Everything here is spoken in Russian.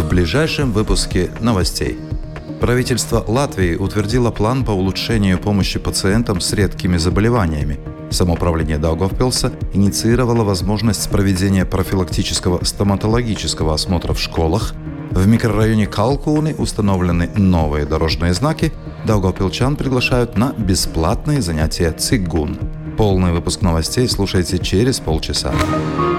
В ближайшем выпуске новостей. Правительство Латвии утвердило план по улучшению помощи пациентам с редкими заболеваниями. Самоуправление Даугавпилса инициировало возможность проведения профилактического стоматологического осмотра в школах. В микрорайоне Калкуни установлены новые дорожные знаки. Даугавпилчан приглашают на бесплатные занятия цигун. Полный выпуск новостей слушайте через полчаса.